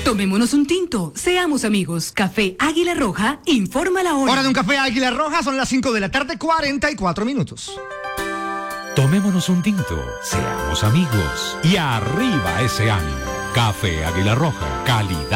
Tomémonos un tinto, seamos amigos. Café Águila Roja, informa la hora. Hora de un café Águila Roja, son las 5 de la tarde, 44 minutos. Tomémonos un tinto, seamos amigos y arriba ese ánimo. Café Águila Roja, calidad.